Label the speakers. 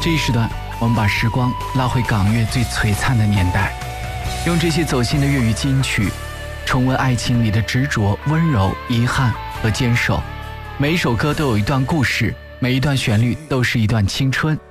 Speaker 1: 这一时段，我们把时光拉回港乐最璀璨的年代，用这些走心的粤语金曲，重温爱情里的执着、温柔、遗憾和坚守。每一首歌都有一段故事，每一段旋律都是一段青春。